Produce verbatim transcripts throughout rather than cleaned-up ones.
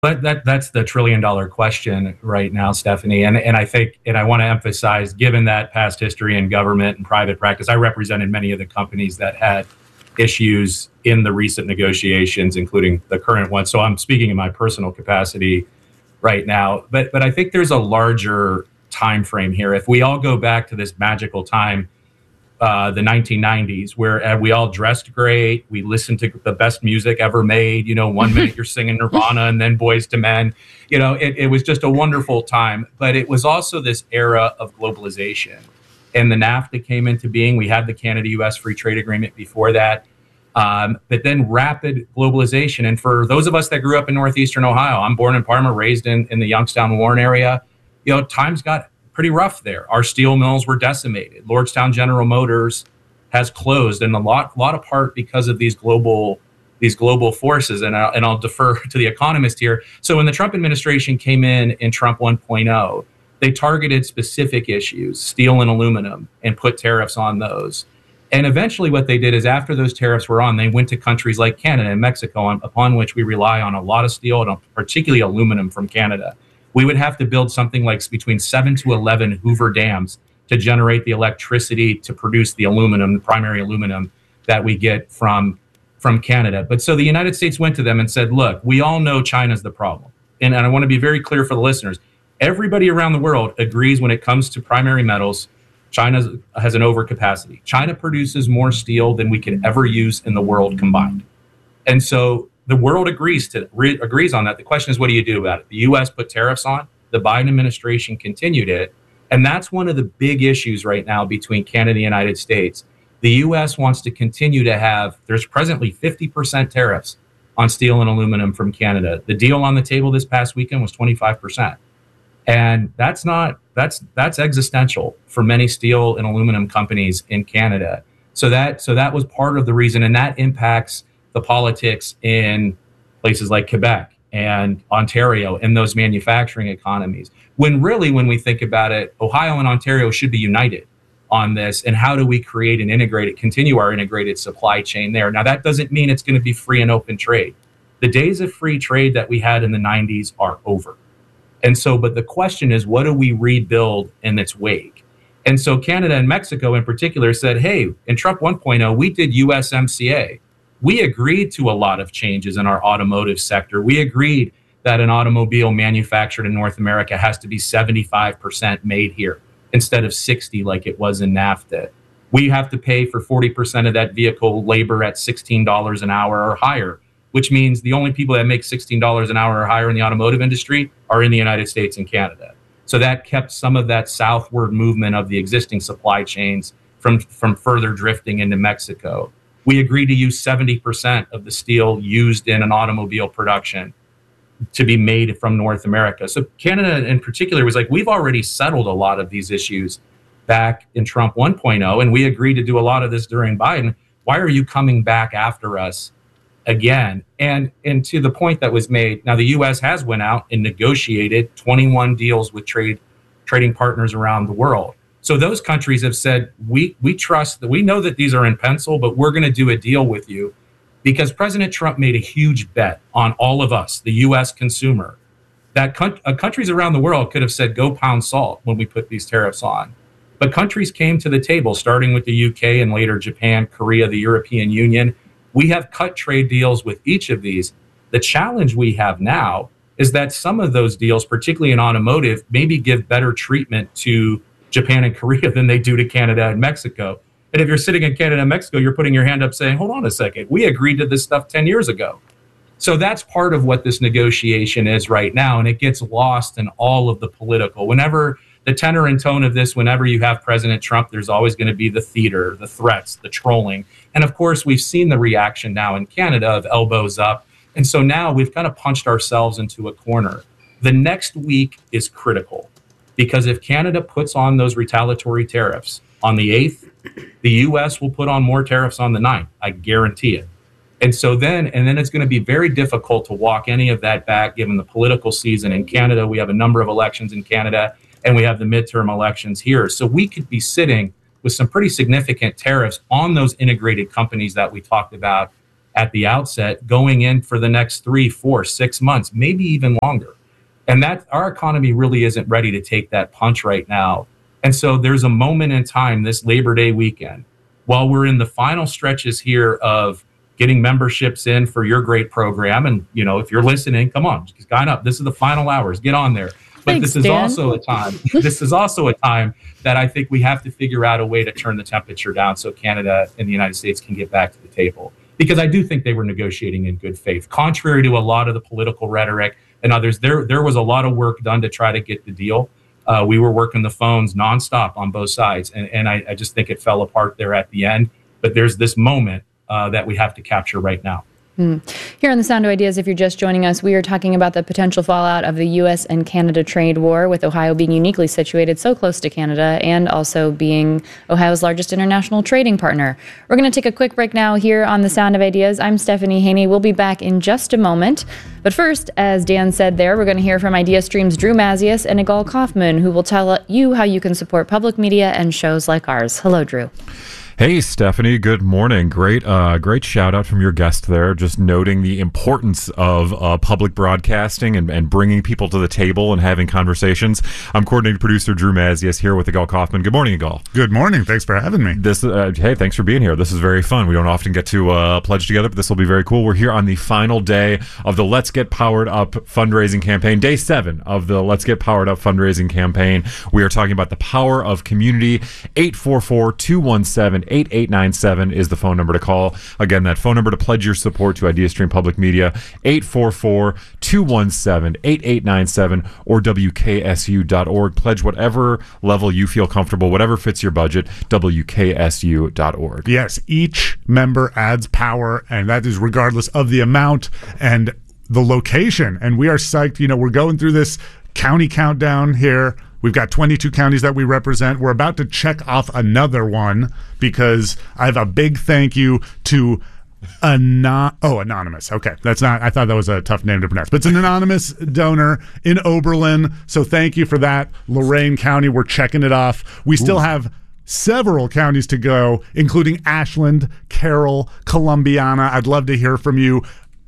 But that that's the trillion dollar question right now, Stephanie. And and I think, and I want to emphasize, given that past history in government and private practice, I represented many of the companies that had issues in the recent negotiations, including the current one. So I'm speaking in my personal capacity right now. But but I think there's a larger time frame here. If we all go back to this magical time, uh, the nineteen nineties, where uh, we all dressed great, we listened to the best music ever made. You know, one minute you're singing Nirvana and then Boyz two Men. You know, it, it was just a wonderful time. But it was also this era of globalization. And the NAFTA came into being. We had the Canada-U S Free Trade Agreement before that. Um, but then rapid globalization. And for those of us that grew up in Northeastern Ohio, I'm born in Parma, raised in, in the Youngstown, Warren area, you know, times got pretty rough there. Our steel mills were decimated. Lordstown General Motors has closed, and a lot, lot of part because of these global, these global forces. And I'll, and I'll defer to the economist here. So when the Trump administration came in in Trump one point oh, they targeted specific issues, steel and aluminum, and put tariffs on those. And eventually what they did is, after those tariffs were on, they went to countries like Canada and Mexico, on, upon which we rely on a lot of steel, and particularly aluminum from Canada. We would have to build something like between seven to eleven Hoover dams to generate the electricity to produce the aluminum, the primary aluminum that we get from, from Canada. But so the United States went to them and said, look, we all know China's the problem. And, and I want to be very clear for the listeners. Everybody around the world agrees when it comes to primary metals, China has an overcapacity. China produces more steel than we could ever use in the world combined. And so the world agrees to re, agrees on that. The question is, what do you do about it? The U S put tariffs on. The Biden administration continued it. And that's one of the big issues right now between Canada and the United States. The U S wants to continue to have, there's presently fifty percent tariffs on steel and aluminum from Canada. The deal on the table this past weekend was twenty-five percent. And that's not, that's that's existential for many steel and aluminum companies in Canada. So that so that was part of the reason, and that impacts the politics in places like Quebec and Ontario and those manufacturing economies. When really, when we think about it, Ohio and Ontario should be united on this. And how do we create and integrate, continue our integrated supply chain there? Now, that doesn't mean it's going to be free and open trade. The days of free trade that we had in the nineties are over. And so, but the question is, what do we rebuild in its wake? And so Canada and Mexico in particular said, hey, in Trump one point oh, we did U S M C A. We agreed to a lot of changes in our automotive sector. We agreed that an automobile manufactured in North America has to be seventy-five percent made here instead of sixty like it was in NAFTA. We have to pay for forty percent of that vehicle labor at sixteen dollars an hour or higher, which means the only people that make sixteen dollars an hour or higher in the automotive industry are in the United States and Canada. So that kept some of that southward movement of the existing supply chains from, from further drifting into Mexico. We agreed to use seventy percent of the steel used in an automobile production to be made from North America. So Canada in particular was like, we've already settled a lot of these issues back in Trump one point oh, and we agreed to do a lot of this during Biden. Why are you coming back after us again? And and to the point that was made, now the U S has went out and negotiated twenty-one deals with trade trading partners around the world. So those countries have said, we we trust that, we know that these are in pencil, but we're going to do a deal with you, because President Trump made a huge bet on all of us, the U S consumer, that con- uh, countries around the world could have said, go pound salt when we put these tariffs on. But countries came to the table, starting with the U K and later Japan, Korea, the European Union. We have cut trade deals with each of these. The challenge we have now is that some of those deals, particularly in automotive, maybe give better treatment to Japan and Korea than they do to Canada and Mexico. And if you're sitting in Canada and Mexico, you're putting your hand up saying, hold on a second, we agreed to this stuff ten years ago. So that's part of what this negotiation is right now. And it gets lost in all of the political. Whenever the tenor and tone of this, whenever you have President Trump, there's always going to be the theater, the threats, the trolling. And of course, we've seen the reaction now in Canada of elbows up. And so now we've kind of punched ourselves into a corner. The next week is critical, because if Canada puts on those retaliatory tariffs on the eighth, the U S will put on more tariffs on the ninth. I guarantee it. And so then, and then it's going to be very difficult to walk any of that back, given the political season in Canada. We have a number of elections in Canada, and we have the midterm elections here. So we could be sitting with some pretty significant tariffs on those integrated companies that we talked about at the outset, going in for the next three, four, six months, maybe even longer. And that our economy really isn't ready to take that punch right now. And so there's a moment in time this Labor Day weekend, while we're in the final stretches here of getting memberships in for your great program. And, you know, if you're listening, come on, sign up. This is the final hours. Get on there. But Thanks, this is Dan. also a time, this is also a time that I think we have to figure out a way to turn the temperature down so Canada and the United States can get back to the table. Because I do think they were negotiating in good faith. Contrary to a lot of the political rhetoric and others, there there was a lot of work done to try to get the deal. Uh, we were working the phones nonstop on both sides. And, and I, I just think it fell apart there at the end. But there's this moment uh, that we have to capture right now. Hmm. Here on The Sound of Ideas, if you're just joining us, we are talking about the potential fallout of the U S and Canada trade war, with Ohio being uniquely situated so close to Canada and also being Ohio's largest international trading partner. We're going to take a quick break now here on The Sound of Ideas. I'm Stephanie Haney. We'll be back in just a moment. But first, as Dan said there, we're going to hear from IdeaStream's Drew Mazius and Igal Kaufman, who will tell you how you can support public media and shows like ours. Hello, Drew. Hey, Stephanie. Good morning. Great, uh, great shout out from your guest there. Just noting the importance of uh, public broadcasting and, and bringing people to the table and having conversations. I'm coordinating producer Drew Mazius here with Igal Kaufman. Good morning, Igal. Good morning. Thanks for having me. This, uh, hey, thanks for being here. This is very fun. We don't often get to uh, pledge together, but this will be very cool. We're here on the final day of the Let's Get Powered Up fundraising campaign, day seven of the Let's Get Powered Up fundraising campaign. We are talking about the power of community. eight four four, two one seven, eight eight nine seven is the phone number to call. Again, that phone number to pledge your support to IdeaStream Public Media, eight four four, two one seven, eight eight nine seven or W K S U dot org. Pledge whatever level you feel comfortable, whatever fits your budget, W K S U dot org. Yes, each member adds power, and that is regardless of the amount and the location. And we are psyched. You know, we're going through this county countdown here. We've got twenty-two counties that we represent. We're about to check off another one because I have a big thank you to Anon- oh, Anonymous. Okay, that's not, I thought that was a tough name to pronounce, but it's an anonymous donor in Oberlin. So thank you for that. Lorain County, we're checking it off. We still Ooh. have several counties to go, including Ashland, Carroll, Columbiana. I'd love to hear from you.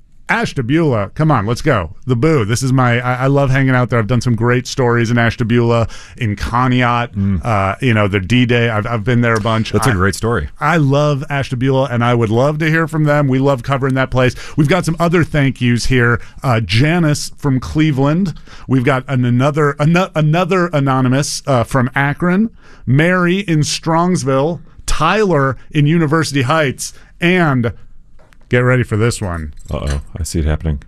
Ashtabula, come on, let's go. The Boo. This is my, I, I love hanging out there. I've done some great stories in Ashtabula, in Conneaut, mm. uh, you know, the D-Day. I've, I've been there a bunch. That's I, a great story. I love Ashtabula, and I would love to hear from them. We love covering that place. We've got some other thank yous here. Uh, Janice from Cleveland. We've got an, another an, another anonymous uh, from Akron. Mary in Strongsville. Tyler in University Heights. And get ready for this one. Uh-oh, I see it happening.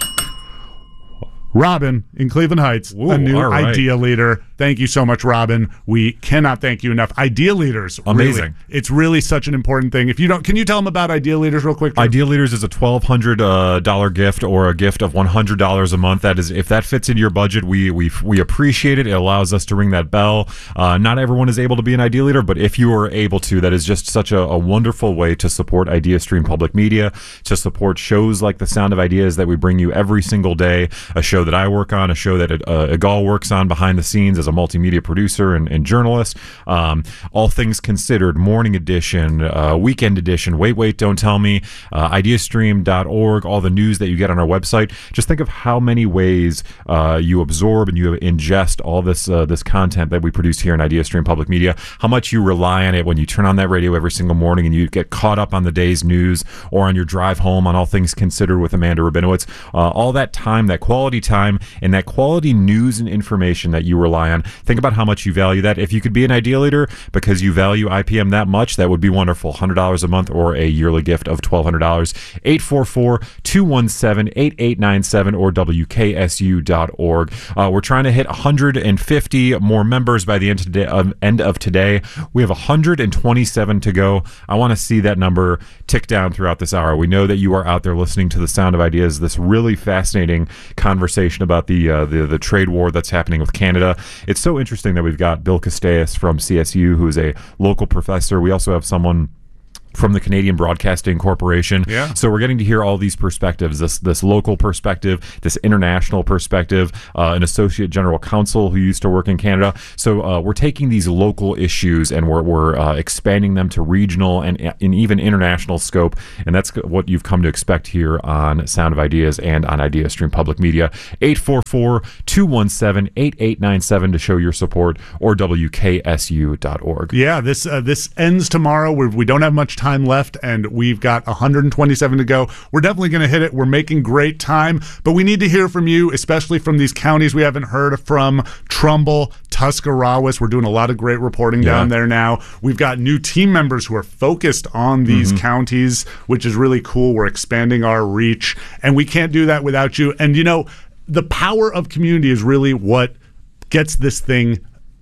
Robin in Cleveland Heights, Ooh, a new right. Idea Leader. Thank you so much, Robin. We cannot thank you enough. Idea Leaders. Amazing. Really, it's really such an important thing. If you don't, can you tell them about Idea Leaders real quick? Idea Leaders is a twelve hundred dollars uh, gift or a gift of one hundred dollars a month. That is, if that fits in your budget, we we we appreciate it. It allows us to ring that bell. Uh, not everyone is able to be an Idea Leader, but if you are able to, that is just such a, a wonderful way to support IdeaStream Public Media, to support shows like The Sound of Ideas that we bring you every single day, a show that I work on, a show that uh, Igal works on behind the scenes as a multimedia producer and, and journalist. Um, All Things Considered, Morning Edition, uh, Weekend Edition, Wait, Wait, Don't Tell Me, uh, ideastream dot org, all the news that you get on our website. Just think of how many ways uh, you absorb and you ingest all this uh, this content that we produce here in IdeaStream Public Media, how much you rely on it when you turn on that radio every single morning and you get caught up on the day's news, or on your drive home on All Things Considered with Amanda Rabinowitz. Uh, all that time, that quality time, and that quality news and information that you rely on. Think about how much you value that. If you could be an Idea Leader because you value I P M that much, that would be wonderful. one hundred dollars a month or a yearly gift of twelve hundred dollars. eight four four, two one seven, eight eight nine seven or W K S U dot org. Uh, we're trying to hit one hundred fifty more members by the end of today. Um, end of today. We have one hundred twenty-seven to go. I want to see that number tick down throughout this hour. We know that you are out there listening to The Sound of Ideas, this really fascinating conversation about the uh, the, the trade war that's happening with Canada. It's so interesting that we've got Bill Castells from C S U, who is a local professor. We also have someone from the Canadian Broadcasting Corporation. Yeah. So we're getting to hear all these perspectives, this this local perspective, this international perspective, uh, an associate general counsel who used to work in Canada. So uh, we're taking these local issues and we're, we're uh, expanding them to regional and, and even international scope. And that's what you've come to expect here on Sound of Ideas and on IdeaStream Public Media. eight four four, two one seven, eight eight nine seven to show your support, or W K S U dot org. Yeah, this uh, this ends tomorrow. We're, we don't have much time left, and we've got one hundred twenty-seven to go. We're definitely going to hit it. We're making great time, but we need to hear from you, especially from these counties we haven't heard from: Trumbull, Tuscarawas. We're doing a lot of great reporting Yeah. down there now. We've got new team members who are focused on these mm-hmm. counties, which is really cool. We're expanding our reach, and we can't do that without you. And, you know, the power of community is really what gets this thing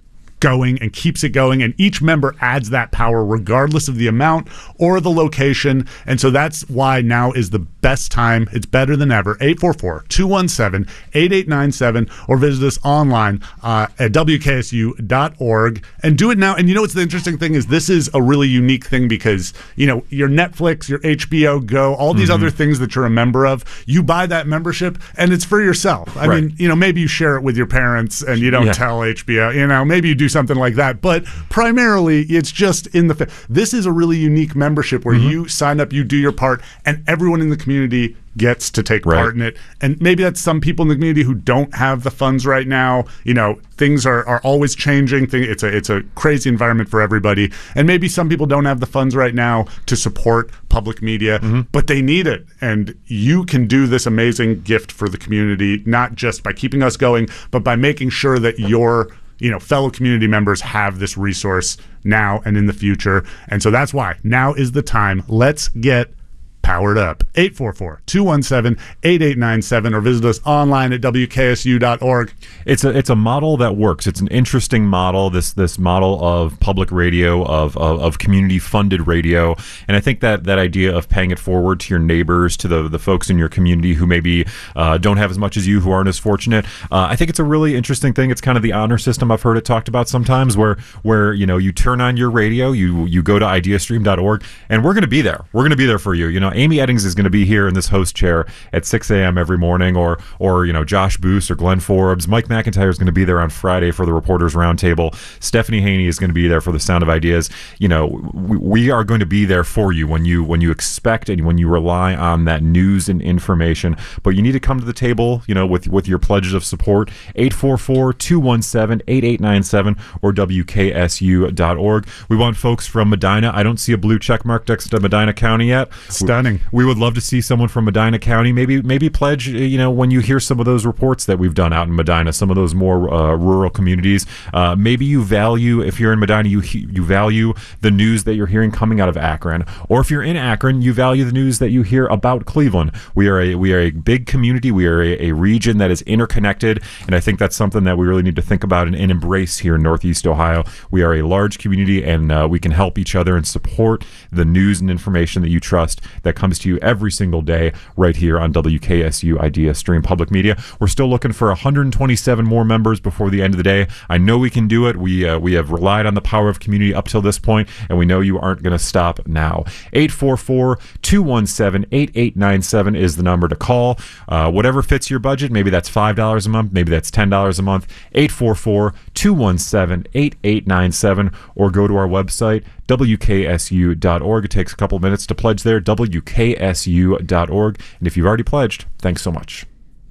going and keeps it going, and each member adds that power regardless of the amount or the location. And so that's why now is the best time. It's better than ever. eight four four, two one seven, eight eight nine seven, or visit us online uh, at W K S U dot org and do it now. And you know what's the interesting thing is this is a really unique thing because, you know, your Netflix, your H B O Go, all these mm-hmm. other things that you're a member of, you buy that membership and it's for yourself. I right. mean, you know, maybe you share it with your parents and you don't yeah. tell H B O, you know, maybe you do something like that, but primarily it's just in the fa- this is a really unique membership where mm-hmm. you sign up, you do your part, and everyone in the community gets to take right. part in it. And maybe that's some people in the community who don't have the funds right now. You know, things are, are always changing. It's a it's a crazy environment for everybody. And maybe some people don't have the funds right now to support public media, mm-hmm. but they need it. And you can do this amazing gift for the community, not just by keeping us going, but by making sure that your you know, fellow community members have this resource now and in the future. And so that's why now is the time. Let's get powered up. eight four four, two one seven, eight eight nine seven, or visit us online at W K S U dot org. It's a it's a model that works. It's an interesting model, this this model of public radio, of of, of community funded radio. And I think that that idea of paying it forward to your neighbors, to the the folks in your community who maybe uh, don't have as much as you, who aren't as fortunate, uh, I think it's a really interesting thing. It's kind of the honor system I've heard it talked about sometimes, where where you know you turn on your radio, you you go to idea stream dot org, and we're going to be there. We're going to be there for you. You know, Amy Eddings is going to be here in this host chair at six a.m. every morning, or or you know Josh Boos or Glenn Forbes. Mike McIntyre is going to be there on Friday for the Reporters Roundtable. Stephanie Haney is going to be there for the Sound of Ideas. You know, we, we are going to be there for you when you when you expect and when you rely on that news and information. But you need to come to the table, you know, with with your pledges of support. eight four four, two one seven, eight eight nine seven or W K S U dot org. We want folks from Medina. I don't see a blue check mark next to Medina County yet. Stunning. We, we would love to see someone from Medina County. Maybe maybe pledge, you know, when you hear some of those reports that we've done out in Medina, some of those more uh, rural communities. Uh, maybe you value, if you're in Medina, you you value the news that you're hearing coming out of Akron. Or if you're in Akron, you value the news that you hear about Cleveland. We are a we are a big community. We are a, a region that is interconnected, and I think that's something that we really need to think about and, and embrace here in Northeast Ohio. We are a large community, and uh, we can help each other and support the news and information that you trust that comes to you every single day right here on W K S U Idea Stream Public Media. We're still looking for one hundred twenty-seven more members before the end of the day. I know we can do it. We uh, we have relied on the power of community up till this point, and we know you aren't going to stop now. eight four four, two one seven, eight eight nine seven is the number to call. Uh, whatever fits your budget. Maybe that's five dollars a month. Maybe that's ten dollars a month. eight four four, two one seven, eight eight nine seven, or go to our website, W K S U dot org. It takes a couple minutes to pledge there, W K S U dot org. And if you've already pledged, thanks so much.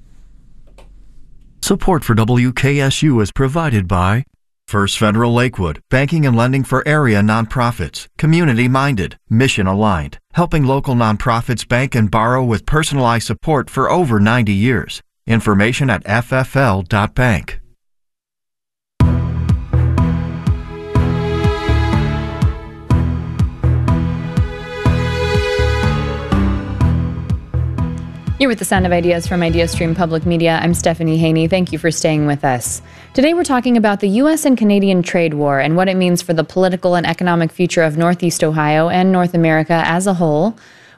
Support for W K S U is provided by First Federal Lakewood, banking and lending for area nonprofits, community-minded, mission-aligned, helping local nonprofits bank and borrow with personalized support for over ninety years. Information at F F L dot bank. You're with the Sound of Ideas from IdeaStream Public Media. I'm Stephanie Haney. Thank you for staying with us. Today we're talking about the U S and Canadian trade war and what it means for the political and economic future of Northeast Ohio and North America as a whole.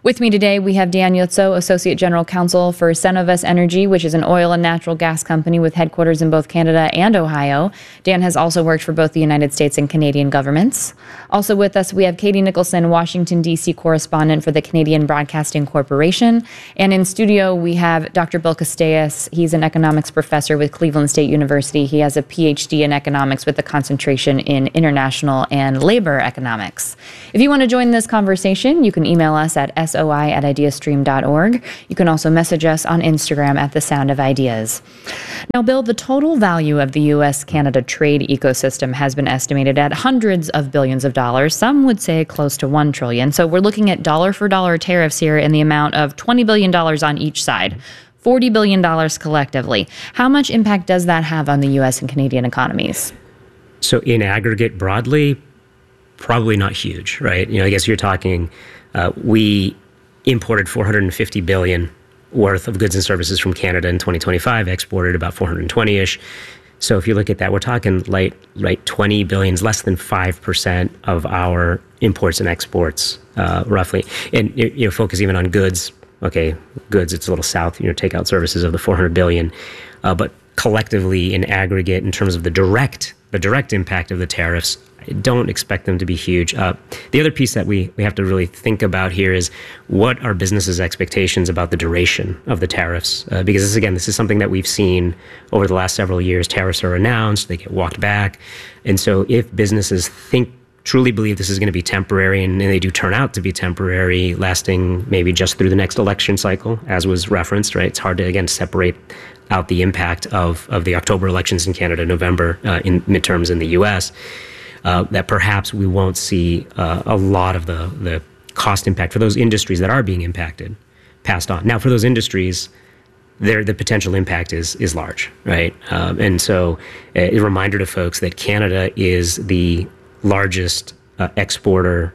With me today, we have Dan Yotso, Associate General Counsel for Cenovus Energy, which is an oil and natural gas company with headquarters in both Canada and Ohio. Dan has also worked for both the United States and Canadian governments. Also with us, we have Katie Nicholson, Washington, D C correspondent for the Canadian Broadcasting Corporation. And in studio, we have Doctor Bill Castellas. He's an economics professor with Cleveland State University. He has a P H D in economics with a concentration in international and labor economics. If you want to join this conversation, you can email us at soi at ideastream dot org. You can also message us on Instagram at The Sound of Ideas. Now, Bill, the total value of the U S Canada trade ecosystem has been estimated at hundreds of billions of dollars. Some would say close to one trillion dollars. So we're looking at dollar for dollar tariffs here in the amount of twenty billion dollars on each side, forty billion dollars collectively. How much impact does that have on the U S and Canadian economies? So in aggregate, broadly, probably not huge, right? You know, I guess you're talking, uh, we imported four hundred fifty billion dollars worth of goods and services from Canada in twenty twenty-five, exported about four hundred twenty-ish. So if you look at that, we're talking like, right, twenty billion is less than five percent of our imports and exports, uh, roughly. And, you know, focus even on goods. Okay, goods, it's a little south, you know, takeout services of the four hundred billion. Uh, but collectively, in aggregate, in terms of the direct, the direct impact of the tariffs, I don't expect them to be huge. Uh, the other piece that we, we have to really think about here is what are businesses' expectations about the duration of the tariffs? Uh, because this, again, this is something that we've seen over the last several years. Tariffs are announced, they get walked back. And so if businesses think, truly believe this is going to be temporary, and, and they do turn out to be temporary, lasting maybe just through the next election cycle, as was referenced, right? It's hard to, again, separate out the impact of, of the October elections in Canada, November uh, in midterms in the U S, Uh, that perhaps we won't see uh, a lot of the, the cost impact for those industries that are being impacted passed on. Now, for those industries, there the potential impact is is large, right? Um, and so a reminder to folks that Canada is the largest uh, exporter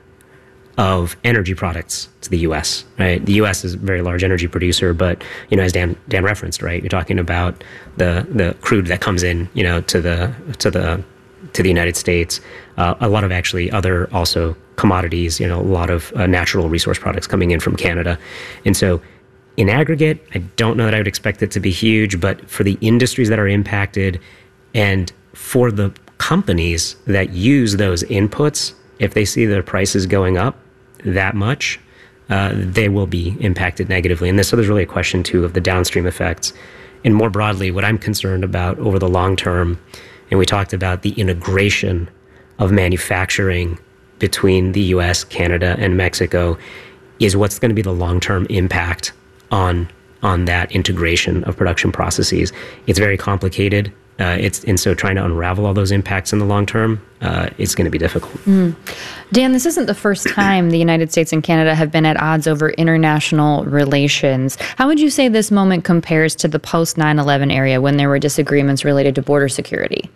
of energy products to the U S, right? The U S is a very large energy producer, but, you know, as Dan Dan referenced, right, you're talking about the the crude that comes in, you know, to the to the to the United States, uh, a lot of actually other also commodities, you know, a lot of uh, natural resource products coming in from Canada. And so in aggregate, I don't know that I would expect it to be huge, but for the industries that are impacted and for the companies that use those inputs, if they see their prices going up that much, uh, they will be impacted negatively. And this, so there's really a question too of the downstream effects. And more broadly, what I'm concerned about over the long term, and we talked about the integration of manufacturing between the U S, Canada, and Mexico, is what's going to be the long-term impact on on that integration of production processes. It's very complicated. Uh, it's and so trying to unravel all those impacts in the long term, uh, it's going to be difficult. Mm. Dan, this isn't the first time the United States and Canada have been at odds over international relations. How would you say this moment compares to the post nine eleven area when there were disagreements related to border security?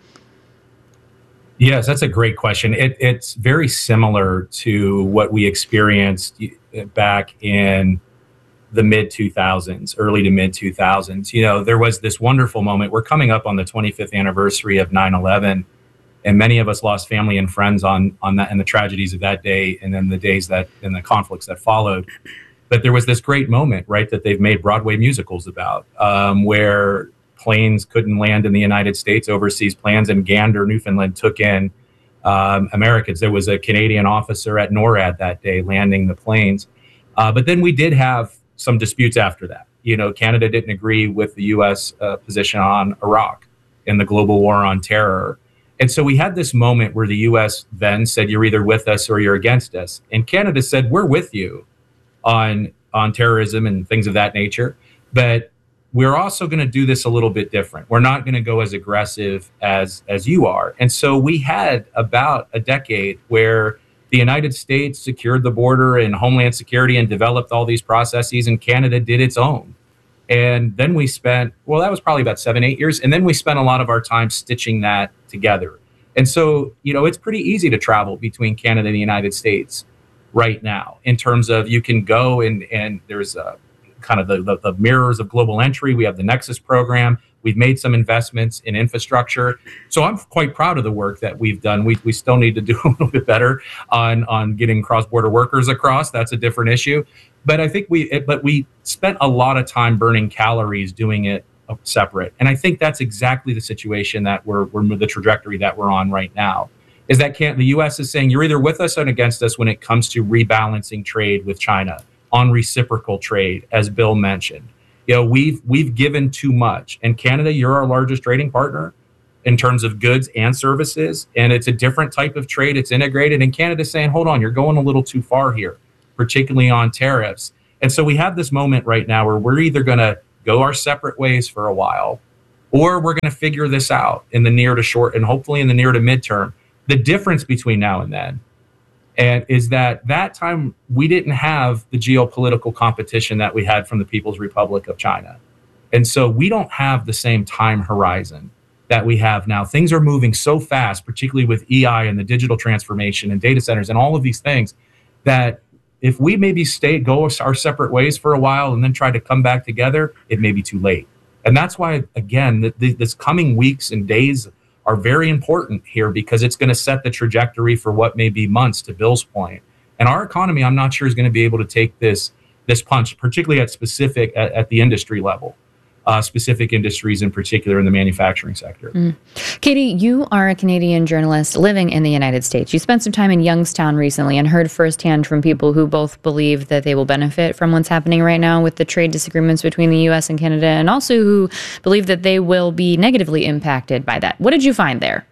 Yes, that's a great question. It, it's very similar to what we experienced back in the mid two thousands, early to mid two thousands. You know, there was this wonderful moment. We're coming up on the twenty-fifth anniversary of nine eleven, and many of us lost family and friends on on that and the tragedies of that day, and then the days that and the conflicts that followed. But there was this great moment, right, that they've made Broadway musicals about, um, where planes couldn't land in the United States, overseas planes, and Gander, Newfoundland took in um, Americans. There was a Canadian officer at NORAD that day landing the planes. Uh, but then we did have some disputes after that. You know, Canada didn't agree with the U S uh, position on Iraq in the global war on terror. And so we had this moment where the U S then said, you're either with us or you're against us. And Canada said, we're with you on, on terrorism and things of that nature. But we're also going to do this a little bit different. We're not going to go as aggressive as, as you are. And so we had about a decade where the United States secured the border and Homeland Security and developed all these processes, and Canada did its own. And then we spent, well, that was probably about seven, eight years. And then we spent a lot of our time stitching that together. And so, you know, it's pretty easy to travel between Canada and the United States right now in terms of you can go and, and there's a kind of the, the, the mirrors of global entry. We have the Nexus program. We've made some investments in infrastructure. So I'm quite proud of the work that we've done. We we still need to do a little bit better on, on getting cross-border workers across. That's a different issue. But I think we it, but we spent a lot of time burning calories doing it separate. And I think that's exactly the situation that we're, we're the trajectory that we're on right now. Is that can't the U S is saying you're either with us or against us when it comes to rebalancing trade with China on reciprocal trade, as Bill mentioned. You know, we've we've given too much. And Canada, you're our largest trading partner in terms of goods and services. And it's a different type of trade. It's integrated. And Canada's saying, hold on, you're going a little too far here, particularly on tariffs. And so we have this moment right now where we're either going to go our separate ways for a while, or we're going to figure this out in the near to short and hopefully in the near to midterm. The difference between now and then and is that that time we didn't have the geopolitical competition that we had from the People's Republic of China. And so we don't have the same time horizon that we have now. Things are moving so fast, particularly with E I and the digital transformation and data centers and all of these things, that if we maybe stay, go our separate ways for a while and then try to come back together, it may be too late. And that's why, again, the, the, this coming weeks and days are very important here, because it's going to set the trajectory for what may be months, to Bill's point. And our economy, I'm not sure, is going to be able to take this this punch, particularly at specific at, at the industry level, uh, specific industries in particular in the manufacturing sector. Mm. Katie, you are a Canadian journalist living in the United States. You spent some time in Youngstown recently and heard firsthand from people who both believe that they will benefit from what's happening right now with the trade disagreements between the U S and Canada, and also who believe that they will be negatively impacted by that. What did you find there?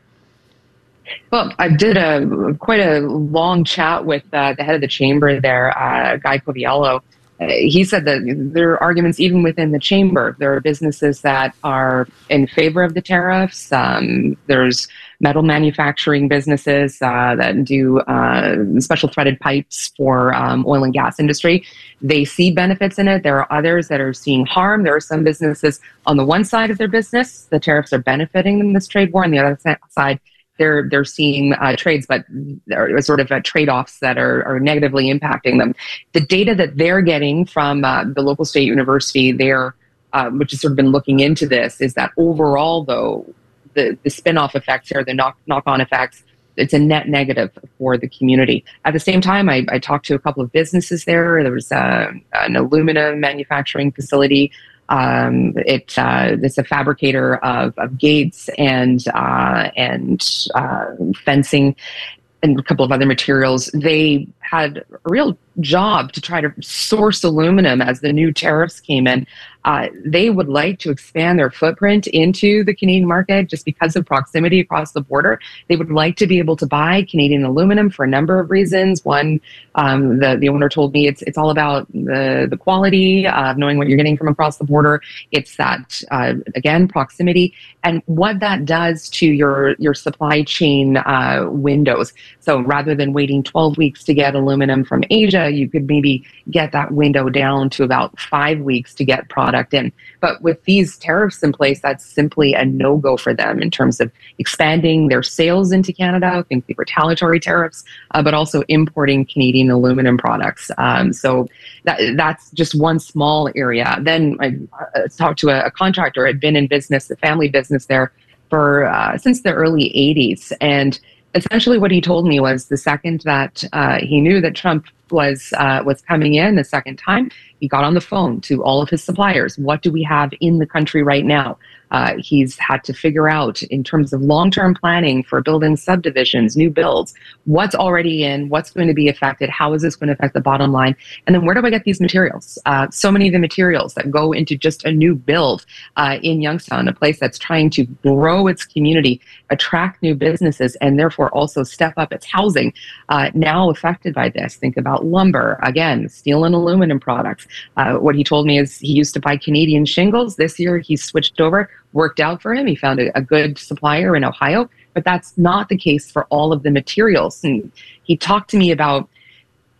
Well, I did a quite a long chat with uh, the head of the chamber there, uh, Guy Coviello. Uh, he said that there are arguments even within the chamber. There are businesses that are in favor of the tariffs. Um, there's metal manufacturing businesses uh, that do uh, special threaded pipes for um, oil and gas industry. They see benefits in it. There are others that are seeing harm. There are some businesses on the one side of their business, the tariffs are benefiting them in this trade war. On the other side, they're they're seeing uh, trades, but there are sort of uh, trade-offs that are, are negatively impacting them. The data that they're getting from uh, the local state university there, uh, which has sort of been looking into this, is that overall, though, the, the spin-off effects here, the knock, knock-on effects, it's a net negative for the community. At the same time, I, I talked to a couple of businesses there. There was uh, an aluminum manufacturing facility. Um, it, uh, it's a fabricator of, of gates and uh, and uh, fencing and a couple of other materials. They had a real job to try to source aluminum as the new tariffs came in. Uh, they would like to expand their footprint into the Canadian market just because of proximity across the border. They would like to be able to buy Canadian aluminum for a number of reasons. One, um, the, the owner told me it's it's all about the, the quality of knowing what you're getting from across the border. It's that, uh, again, proximity and what that does to your, your supply chain uh, windows. So rather than waiting twelve weeks to get aluminum from Asia, you could maybe get that window down to about five weeks to get product in. But with these tariffs in place, that's simply a no-go for them in terms of expanding their sales into Canada. I think the retaliatory tariffs, uh, but also importing Canadian aluminum products. Um, so that, that's just one small area. Then I uh, talked to a, a contractor who had been in business, a family business there for uh, since the early eighties. And essentially what he told me was the second that uh, he knew that Trump was uh, was coming in the second time, he got on the phone to all of his suppliers. What do we have in the country right now? Uh, he's had to figure out, in terms of long-term planning for building subdivisions, new builds, what's already in, what's going to be affected, how is this going to affect the bottom line, and then where do I get these materials? Uh, so many of the materials that go into just a new build uh, in Youngstown, a place that's trying to grow its community, attract new businesses, and therefore also step up its housing, uh, now affected by this. Think about lumber, again, steel and aluminum products. Uh, what he told me is he used to buy Canadian shingles. This year he switched over, worked out for him. He found a, a good supplier in Ohio, but that's not the case for all of the materials. And he talked to me about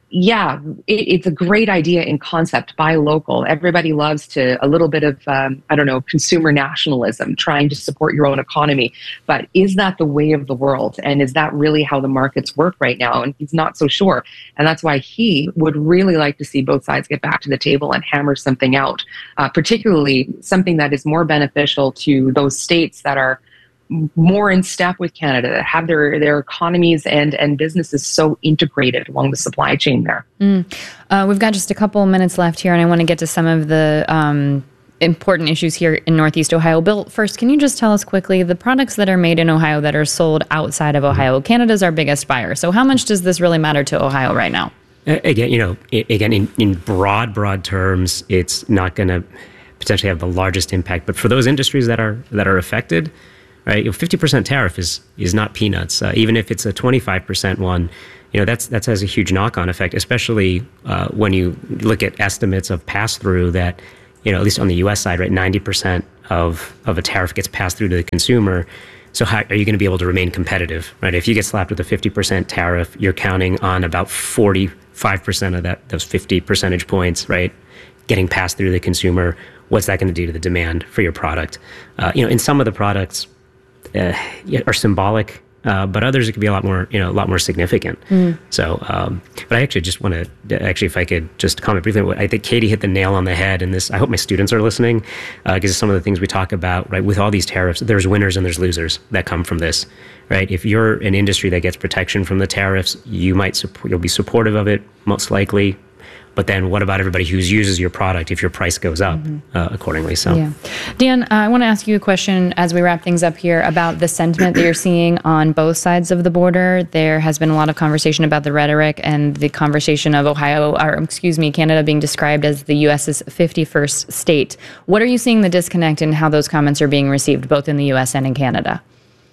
yeah, it, it's a great idea in concept. Buy local. Everybody loves to a little bit of um, I don't know, consumer nationalism, trying to support your own economy. But is that the way of the world? And is that really how the markets work right now? And he's not so sure. And that's why he would really like to see both sides get back to the table and hammer something out, uh, particularly something that is more beneficial to those states that are more in step with Canada, that have their, their economies and, and businesses so integrated along the supply chain there. Mm. Uh, we've got just a couple minutes left here, and I want to get to some of the um, important issues here in Northeast Ohio. Bill, first, can you just tell us quickly the products that are made in Ohio that are sold outside of Ohio? Canada's our biggest buyer. So how much does this really matter to Ohio right now? Again, you know, again, in, in broad, broad terms, it's not going to potentially have the largest impact. But for those industries that are that are affected, right, a fifty percent tariff is is not peanuts. Uh, even if it's a twenty-five percent one, you know, that's that has a huge knock-on effect, especially uh, when you look at estimates of pass-through that, you know, at least on the U S side, right, ninety percent of, of a tariff gets passed through to the consumer. So how are you going to be able to remain competitive, right? If you get slapped with a fifty percent tariff, you're counting on about forty-five percent of that, those fifty percentage points, right, getting passed through to the consumer. What's that going to do to the demand for your product? Uh, you know, in some of the products uh, are symbolic, uh, but others it could be a lot more, you know, a lot more significant. Mm. So, um, but I actually just want to, actually, if I could just comment briefly, I think Katie hit the nail on the head in this. I hope my students are listening, because uh, some of the things we talk about, right, with all these tariffs, there's winners and there's losers that come from this, right? If you're an industry that gets protection from the tariffs, you might support, you'll be supportive of it, most likely. But then what about everybody who uses your product if your price goes up mm-hmm. uh, accordingly? So, yeah. Dan, uh, I want to ask you a question as we wrap things up here about the sentiment that you're seeing on both sides of the border. There has been a lot of conversation about the rhetoric and the conversation of Ohio, or excuse me, Canada being described as the U S's fifty-first state. What are you seeing the disconnect in how those comments are being received, both in the U S and in Canada?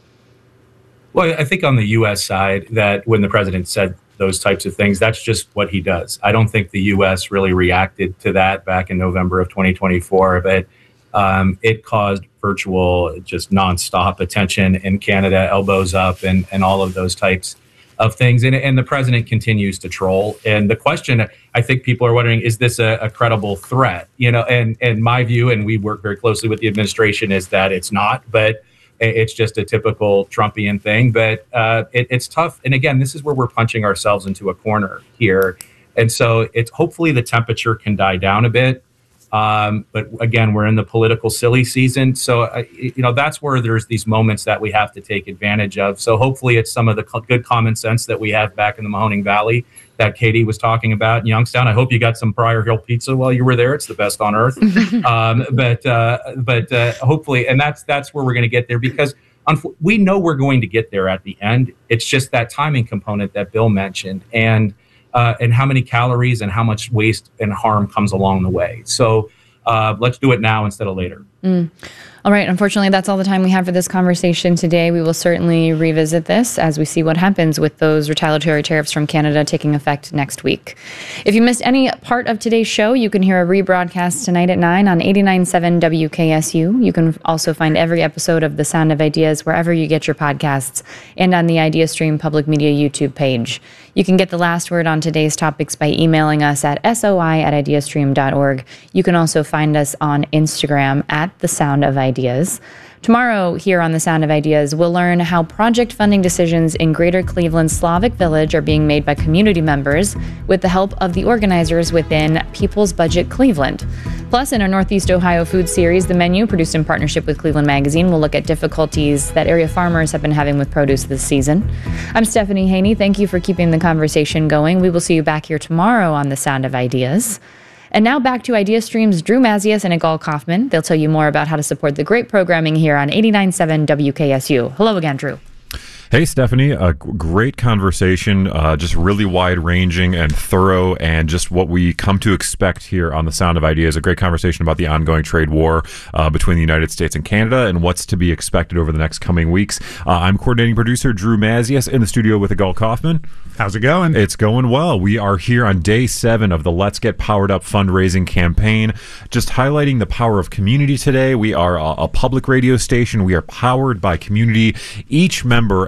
Well, I think on the U S side, that when the president said those types of things, that's just what he does. I don't think the U S really reacted to that back in November of twenty twenty-four, but um, it caused virtual, just nonstop attention in Canada, elbows up, and and all of those types of things. And, and the president continues to troll. And the question, I think people are wondering, is this a, a credible threat? You know, and and my view, and we work very closely with the administration, is that it's not, but it's just a typical Trumpian thing. But uh, it, it's tough. And again, this is where we're punching ourselves into a corner here. And so it's hopefully the temperature can die down a bit. Um, but again, we're in the political silly season. So, uh, you know, that's where there's these moments that we have to take advantage of. So hopefully it's some of the co- good common sense that we have back in the Mahoning Valley that Katie was talking about in Youngstown. I hope you got some Prior Hill pizza while you were there. It's the best on earth. um, but uh, but uh, hopefully, and that's that's where we're going to get there, because unf- we know we're going to get there at the end. It's just that timing component that Bill mentioned, and uh, and how many calories and how much waste and harm comes along the way. So uh, let's do it now instead of later. Mm. All right. Unfortunately, that's all the time we have for this conversation today. We will certainly revisit this as we see what happens with those retaliatory tariffs from Canada taking effect next week. If you missed any part of today's show, you can hear a rebroadcast tonight at nine on eighty-nine point seven W K S U. You can also find every episode of The Sound of Ideas wherever you get your podcasts and on the IdeaStream Public Media YouTube page. You can get the last word on today's topics by emailing us at soi at ideastream dot org. You can also find us on Instagram at The Sound of Ideas. Tomorrow, here on The Sound of Ideas, we'll learn how project funding decisions in Greater Cleveland Slavic Village are being made by community members with the help of the organizers within People's Budget Cleveland. Plus, in our Northeast Ohio food series, The Menu, produced in partnership with Cleveland Magazine, will look at difficulties that area farmers have been having with produce this season. I'm Stephanie Haney. Thank you for keeping the conversation going. We will see you back here tomorrow on The Sound of Ideas. And now back to IdeaStream's Drew Mazias and Igal Kaufman. They'll tell you more about how to support the great programming here on eighty-nine point seven W K S U. Hello again, Drew. Hey, Stephanie, a great conversation, uh, just really wide-ranging and thorough, and just what we come to expect here on The Sound of Ideas. A great conversation about the ongoing trade war uh, between the United States and Canada and what's to be expected over the next coming weeks. Uh, I'm coordinating producer Drew Mazias in the studio with Igal Kaufman. How's it going? It's going well. We are here on day seven of the Let's Get Powered Up fundraising campaign, just highlighting the power of community today. We are a, a public radio station. We are powered by community. Each member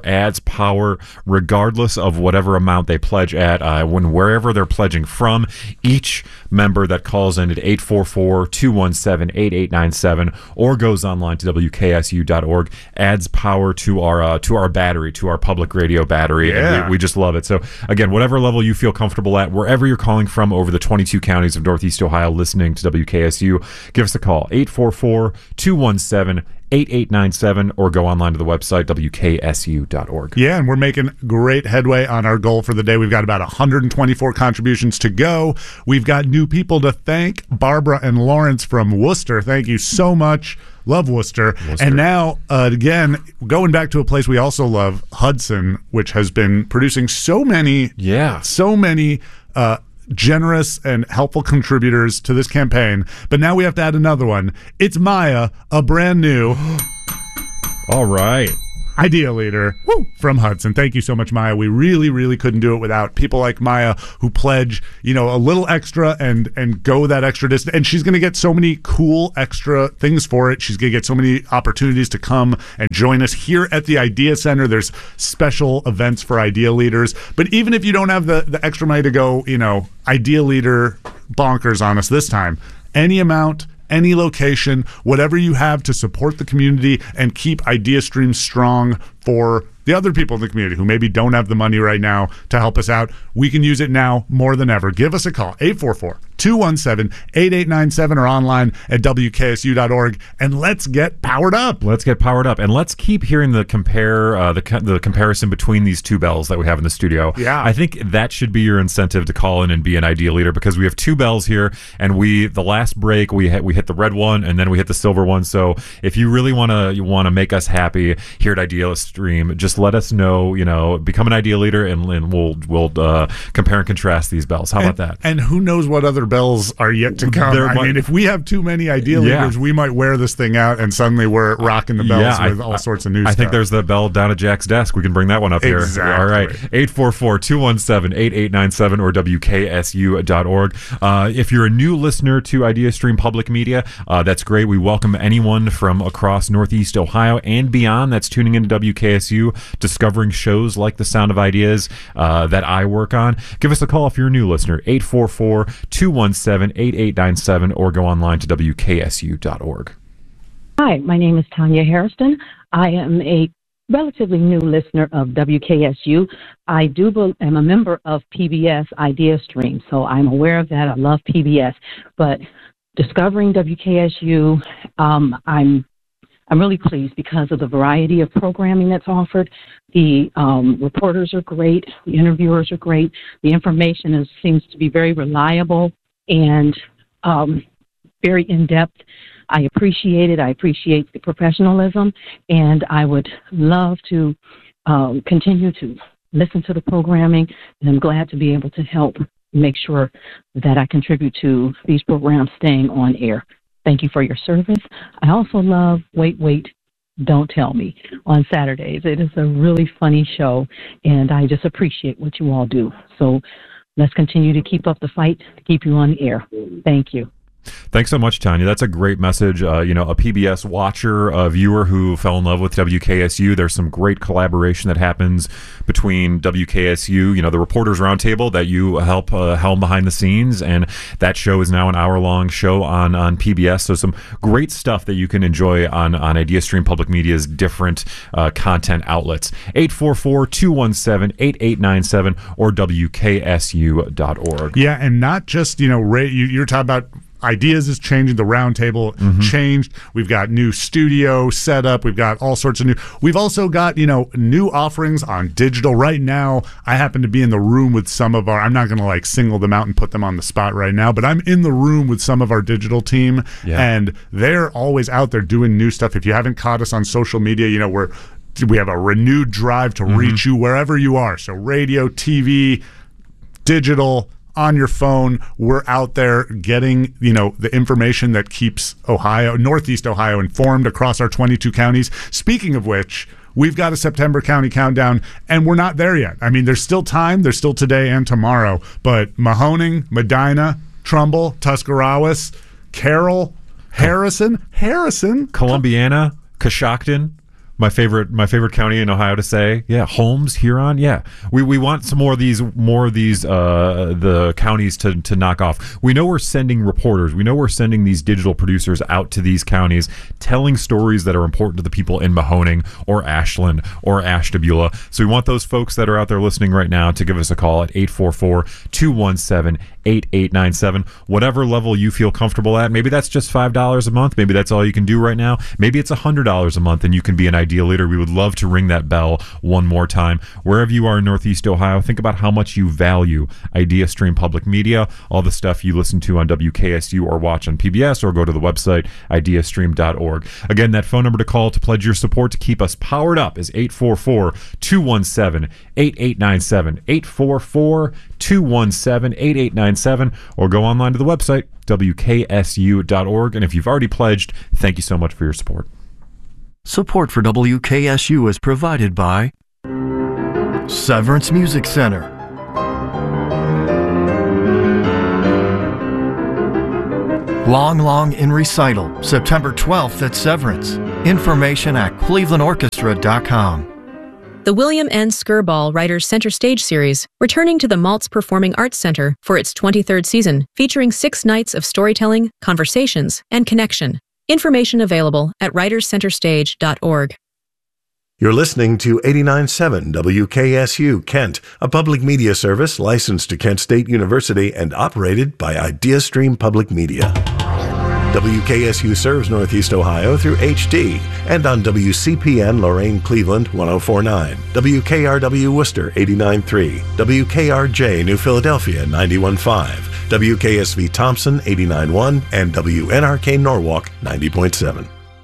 adds power regardless of whatever amount they pledge at, uh, when wherever they're pledging from. Each member that calls in at eight four four, two one seven, eight eight nine seven or goes online to W K S U dot org adds power to our uh, to our battery, to our public radio battery. Yeah. And we, we just love it. So again, whatever level you feel comfortable at, wherever you're calling from over the twenty-two counties of Northeast Ohio listening to W K S U, give us a call, eight four four, two one seven, eight eight nine seven or go online to the website, W K S U dot org. Yeah, and we're making great headway on our goal for the day. We've got about one hundred twenty-four contributions to go. We've got new people to thank. Barbara and Lawrence from Worcester, thank you so much. Love Worcester. Worcester. And now, uh, again, going back to a place we also love, Hudson, which has been producing so many, Yeah. so many uh, generous and helpful contributors to this campaign. But now we have to add another one. It's Maya, a brand new All right. Idea Leader from Hudson. Thank you so much, Maya. We really, really couldn't do it without people like Maya who pledge, you know, a little extra and and go that extra distance. And she's going to get so many cool extra things for it. She's going to get so many opportunities to come and join us here at the Idea Center. There's special events for Idea Leaders. But even if you don't have the, the extra money to go, you know, Idea Leader bonkers on us this time, any amount, any location, whatever you have to support the community and keep Idea Stream strong for the other people in the community who maybe don't have the money right now to help us out, we can use it now more than ever. Give us a call, eight four four, two one seven, eight eight nine seven or online at W K S U dot org, and let's get powered up. Let's get powered up, and let's keep hearing the compare uh, the co- the comparison between these two bells that we have in the studio. Yeah. I think that should be your incentive to call in and be an Idea Leader, because we have two bells here, and we the last break we hit, we hit the red one and then we hit the silver one. So if you really want to you want to make us happy here at Idea Stream, just let us know. You know, become an Idea Leader, and, and we'll we'll uh, compare and contrast these bells. How and, about that? And who knows what other bells are yet to come. There I might- mean, if we have too many Idea Yeah. Leaders, we might wear this thing out and suddenly we're rocking the bells Yeah, with I- all sorts of new I stuff. think there's the bell down at Jack's desk. We can bring that one up here. Exactly. All right. eight four four, two one seven, eight eight nine seven or W K S U dot org. Uh, if you're a new listener to Idea Stream Public Media, uh, that's great. We welcome anyone from across Northeast Ohio and beyond that's tuning into W K S U, discovering shows like The Sound of Ideas uh, that I work on. Give us a call if you're a new listener, eight four four, two one seven, eight eight nine seven or go online to W K S U dot org. Hi, my name is Tanya Harrison. I am a relatively new listener of W K S U. I do be- am a member of P B S Idea Stream, so I'm aware of that. I love P B S, but discovering W K S U, um, I'm I'm really pleased because of the variety of programming that's offered. The um, reporters are great. The interviewers are great. The information is, seems to be very reliable and um, very in-depth. I appreciate it. I appreciate the professionalism, and I would love to um, continue to listen to the programming, and I'm glad to be able to help make sure that I contribute to these programs staying on air. Thank you for your service. I also love Wait, Wait, Don't Tell Me on Saturdays. It is a really funny show, and I just appreciate what you all do. So let's continue to keep up the fight to keep you on the air. Thank you. Thanks so much, Tanya. That's a great message. Uh, you know, a P B S watcher, a viewer who fell in love with W K S U. There's some great collaboration that happens between W K S U, you know, the Reporters Roundtable that you help uh, helm behind the scenes, and that show is now an hour-long show on on P B S. So some great stuff that you can enjoy on, on Idea Stream Public Media's different uh, content outlets. eight four four, two one seven, eight eight nine seven or W K S U dot org. Yeah, and not just, you know, Ray, you, you're talking about Ideas is changing. The roundtable mm-hmm. changed. We've got new studio set up. We've got all sorts of new. We've also got, you know, new offerings on digital. Right now, I happen to be in the room with some of our, I'm not going to like single them out and put them on the spot right now, but I'm in the room with some of our digital team, yeah. and they're always out there doing new stuff. If you haven't caught us on social media, you know, we're, we have a renewed drive to mm-hmm. reach you wherever you are. So radio, T V, digital, on your phone, we're out there getting, you know, the information that keeps Ohio, Northeast Ohio, informed across our twenty-two counties. Speaking of which, we've got a September county countdown, and we're not there yet. I mean, there's still time. There's still today and tomorrow. But Mahoning, Medina, Trumbull, Tuscarawas, Carroll, Harrison, Harrison, Columbiana, Coshocton, My favorite, my favorite county in Ohio to say, yeah, Holmes, Huron, yeah. We we want some more of these, more of these, uh, the counties to to knock off. We know we're sending reporters, we know we're sending these digital producers out to these counties, telling stories that are important to the people in Mahoning or Ashland or Ashtabula. So we want those folks that are out there listening right now to give us a call at eight four four, two one seven, eight eight nine seven. Whatever level you feel comfortable at. Maybe that's just five dollars a month. Maybe that's all you can do right now. Maybe it's one hundred dollars a month and you can be an Idea Leader. We would love to ring that bell one more time. Wherever you are in Northeast Ohio, think about how much you value Idea Stream Public Media, all the stuff you listen to on W K S U or watch on P B S, or go to the website idea stream dot org. Again, that phone number to call to pledge your support to keep us powered up is eight four four, two one seven, eight eight nine seven, eight four four, two one seven, eight eight nine seven, or go online to the website W K S U dot org. And if you've already pledged, thank you so much for your support. Support for W K S U is provided by Severance Music Center, Long Long in Recital, September twelfth at Severance. Information at cleveland orchestra dot com. The William N. Skirball Writers Center Stage Series, returning to the Maltz Performing Arts Center for its twenty-third season, featuring six nights of storytelling, conversations, and connection. Information available at writers center stage dot org. You're listening to eighty-nine point seven W K S U Kent, a public media service licensed to Kent State University and operated by IdeaStream Public Media. W K S U serves Northeast Ohio through H D and on W C P N Lorain Cleveland one oh four point nine, W K R W Worcester eighty-nine point three, W K R J New Philadelphia ninety-one point five, W K S V Thompson eighty-nine point one, and W N R K Norwalk ninety point seven.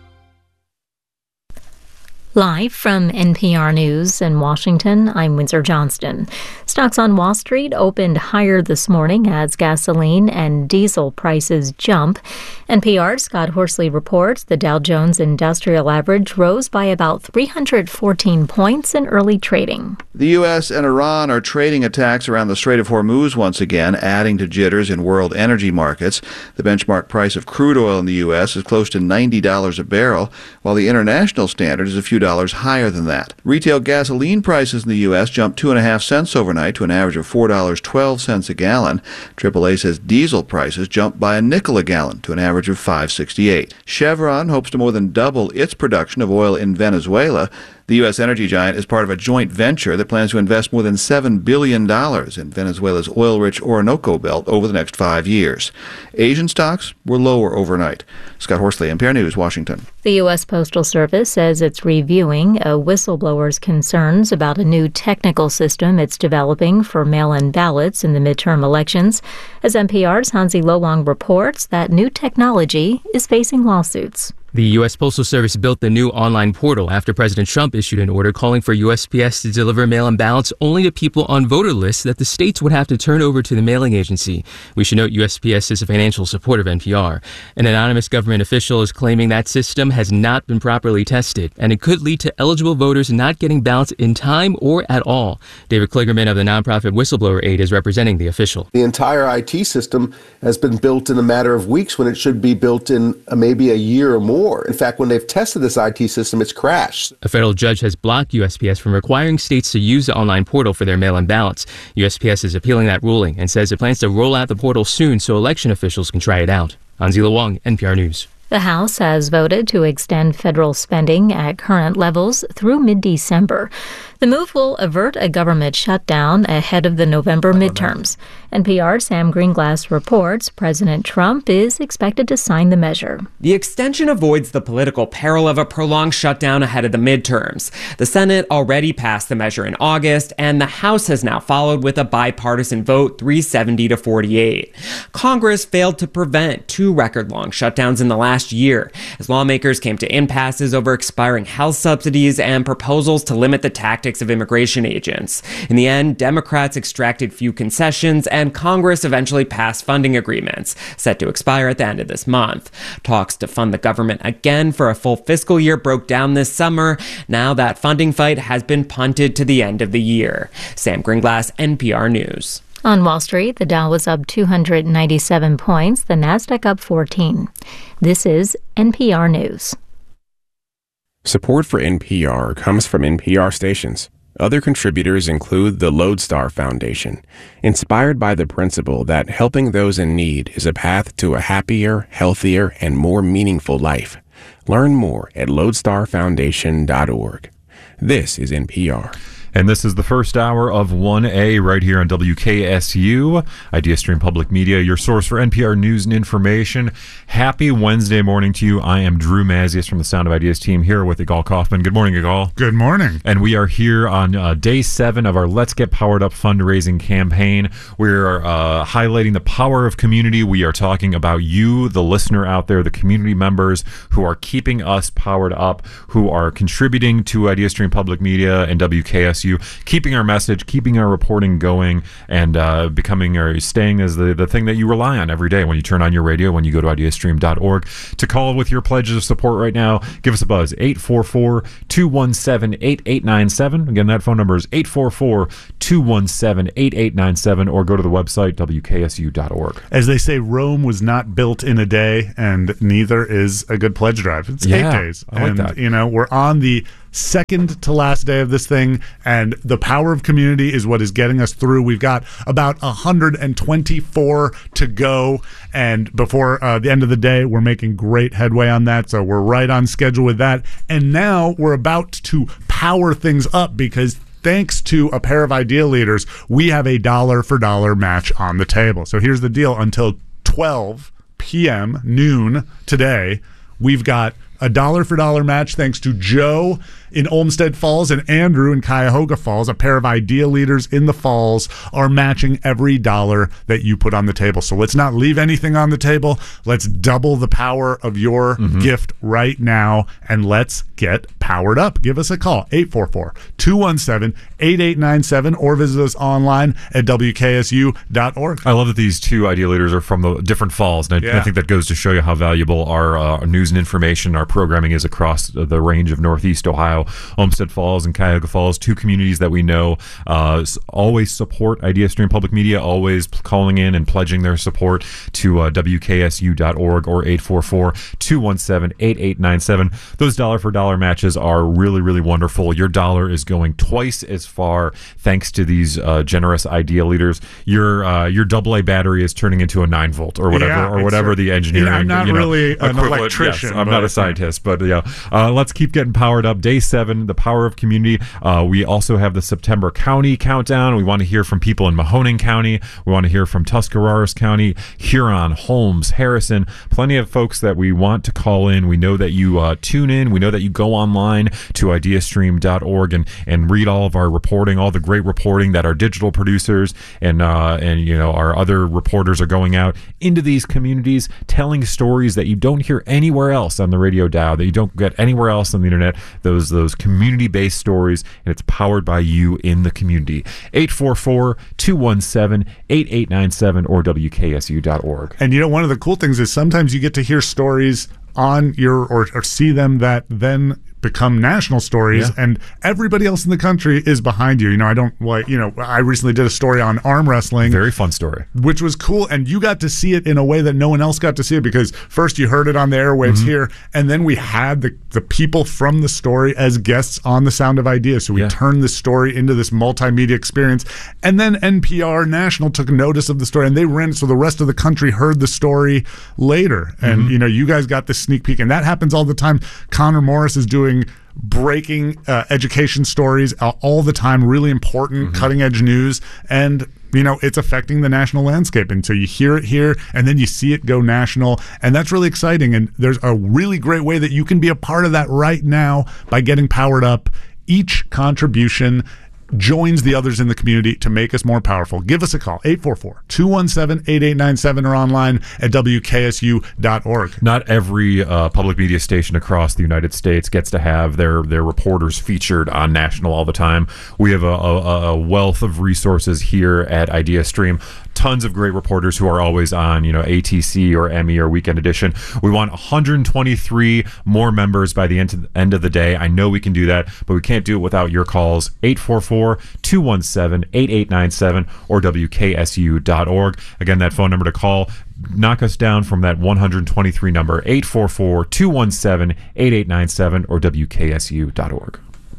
Live from N P R News in Washington, I'm Windsor Johnston. Stocks on Wall Street opened higher this morning as gasoline and diesel prices jump. N P R's Scott Horsley reports the Dow Jones Industrial Average rose by about three hundred fourteen points in early trading. The U S and Iran are trading attacks around the Strait of Hormuz once again, adding to jitters in world energy markets. The benchmark price of crude oil in the U S is close to ninety dollars a barrel, while the international standard is a few dollars higher than that. Retail gasoline prices in the U S jumped two and a half cents overnight to an average of four dollars and twelve cents a gallon. triple A says diesel prices jumped by a nickel a gallon to an average of five dollars and sixty-eight cents. Chevron hopes to more than double its production of oil in Venezuela. The U S energy giant is part of a joint venture that plans to invest more than seven billion dollars in Venezuela's oil-rich Orinoco Belt over the next five years. Asian stocks were lower overnight. Scott Horsley, N P R News, Washington. The U S Postal Service says it's reviewing a whistleblower's concerns about a new technical system it's developing for mail-in ballots in the midterm elections. As N P R's Hansi Lowong reports, that new technology is facing lawsuits. The U S Postal Service built the new online portal after President Trump issued an order calling for U S P S to deliver mail-in ballots only to people on voter lists that the states would have to turn over to the mailing agency. We should note U S P S is a financial support of N P R. An anonymous government official is claiming that system has not been properly tested, and it could lead to eligible voters not getting ballots in time or at all. David Kligerman of the nonprofit Whistleblower Aid is representing the official. The entire I T system has been built in a matter of weeks when it should be built in uh, maybe a year or more. In fact, when they've tested this I T system, it's crashed. A federal judge has blocked U S P S from requiring states to use the online portal for their mail-in ballots. U S P S is appealing that ruling and says it plans to roll out the portal soon so election officials can try it out. Anzila Wong, N P R News. The House has voted to extend federal spending at current levels through mid-December. The move will avert a government shutdown ahead of the November midterms. N P R's Sam Greenglass reports President Trump is expected to sign the measure. The extension avoids the political peril of a prolonged shutdown ahead of the midterms. The Senate already passed the measure in August, and the House has now followed with a bipartisan vote, three seventy to forty-eight. Congress failed to prevent two record-long shutdowns in the last year, as lawmakers came to impasses over expiring health subsidies and proposals to limit the tactics of immigration agents. In the end, Democrats extracted few concessions, and Congress eventually passed funding agreements, set to expire at the end of this month. Talks to fund the government again for a full fiscal year broke down this summer. Now that funding fight has been punted to the end of the year. Sam Greenglass, N P R News. On Wall Street, the Dow was up two hundred ninety-seven points, the Nasdaq up fourteen. This is N P R News. Support for N P R comes from N P R stations. Other contributors include the Lodestar Foundation, inspired by the principle that helping those in need is a path to a happier, healthier, and more meaningful life. Learn more at lodestar foundation dot org. This is N P R. And this is the first hour of one A right here on W K S U, IdeaStream Public Media, your source for N P R news and information. Happy Wednesday morning to you. I am Drew Mazius from the Sound of Ideas team here with Igal Kaufman. Good morning, Igal. Good morning. And we are here on uh, day seven of our Let's Get Powered Up fundraising campaign. We're uh, highlighting the power of community. We are talking about you, the listener out there, the community members who are keeping us powered up, who are contributing to IdeaStream Public Media and W K S U, keeping our message, keeping our reporting going, and uh, becoming or staying as the, the thing that you rely on every day when you turn on your radio, when you go to ideastream dot org. To call with your pledges of support right now, give us a buzz, eight four four, two one seven, eight eight nine seven. Again, that phone number is eight four four, two one seven, eight eight nine seven, or go to the website, W K S U dot org. As they say, Rome was not built in a day, and neither is a good pledge drive. It's Yeah, eight days. I like and, that. you know, we're on the second to last day of this thing, and the power of community is what is getting us through. We've got about one hundred twenty-four to go, and before uh, the end of the day, we're making great headway on that, so we're right on schedule with that. And now we're about to power things up because thanks to a pair of idea leaders, we have a dollar for dollar match on the table. So here's the deal. Until twelve p.m. noon today, we've got a dollar for dollar match thanks to Joe in Olmsted Falls and Andrew in Cuyahoga Falls. A pair of idea leaders in the Falls are matching every dollar that you put on the table. So let's not leave anything on the table. Let's double the power of your Mm-hmm. gift right now, and let's get powered up. Give us a call, eight four four, two one seven, eight eight nine seven, or visit us online at W K S U dot org. I love that these two idea leaders are from the different falls, and I, Yeah. I think that goes to show you how valuable our uh, news and information, our programming is across the range of Northeast Ohio. Olmsted Falls and Cuyahoga Falls, two communities that we know uh, s- always support IdeaStream Public Media, always p- calling in and pledging their support to uh, W K S U dot org or eight four four, two one seven, eight eight nine seven. Those dollar for dollar matches are really, really wonderful. Your dollar is going twice as far thanks to these uh, generous idea leaders. Your uh, your double A battery is turning into a nine volt or whatever, Yeah, or it's whatever a- the engineering. Yeah, I'm not you know, really an equivalent- electrician, Yes, I'm not but- a scientist, but yeah. Uh, let's keep getting powered up. Day seven, the power of community. Uh, we also have the September County countdown. We want to hear from people in Mahoning County. We want to hear from Tuscarawas County, Huron, Holmes, Harrison. Plenty of folks that we want to call in. We know that you uh, tune in. We know that you go online to ideastream dot org and and read all of our reporting, all the great reporting that our digital producers and uh, and you know our other reporters are going out into these communities, telling stories that you don't hear anywhere else on the radio dial, that you don't get anywhere else on the internet. Those those community-based stories, and it's powered by you in the community. eight four four, two one seven, eight eight nine seven or W K S U dot org. And you know, one of the cool things is sometimes you get to hear stories on your or, or see them that then become national stories, Yeah. and everybody else in the country is behind you. You know, I don't like, you know, I recently did a story on arm wrestling. Very fun story. Which was cool, and you got to see it in a way that no one else got to see it, because first you heard it on the airwaves Mm-hmm. here, and then we had the, the people from the story as guests on the Sound of Ideas. So we Yeah. turned the story into this multimedia experience, and then N P R National took notice of the story, and they ran it so the rest of the country heard the story later. And, Mm-hmm. you know, you guys got this sneak peek, and that happens all the time. Connor Morris is doing breaking uh, education stories uh, all the time, really important, Mm-hmm. cutting edge news, and you know, it's affecting the national landscape. And so you hear it here and then you see it go national, and that's really exciting. And there's a really great way that you can be a part of that right now by getting powered up. Each contribution joins the others in the community to make us more powerful. Give us a call, eight four four, two one seven, eight eight nine seven, or online at W K S U dot org. Not every uh, public media station across the United States gets to have their their reporters featured on national all the time. We have a, a, a wealth of resources here at IdeaStream. Tons of great reporters who are always on, you know, A T C or Emmy or Weekend Edition. We want one hundred twenty-three more members by the end of, end of the day. I know we can do that, but we can't do it without your calls. eight four four, two one seven, eight eight nine seven or W K S U dot org. Again, that phone number to call. knock us down from that one hundred twenty-three number, eight four four, two one seven, eight eight nine seven or W K S U dot org.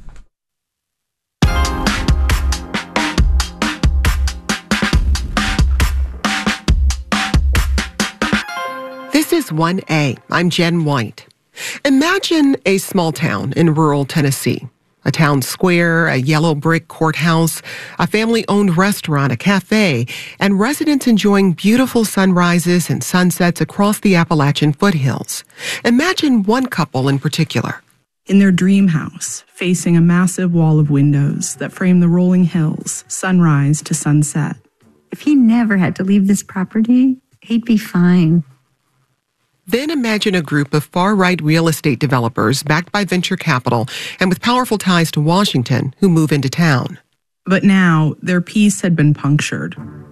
This is one A. I'm Jen White. Imagine a small town in rural Tennessee. A town square, a yellow brick courthouse, a family-owned restaurant, a cafe, and residents enjoying beautiful sunrises and sunsets across the Appalachian foothills. Imagine one couple in particular. In their dream house, facing a massive wall of windows that frame the rolling hills, sunrise to sunset. If he never had to leave this property, he'd be fine. Then imagine a group of far-right real estate developers backed by venture capital and with powerful ties to Washington who move into town. But now their peace had been punctured.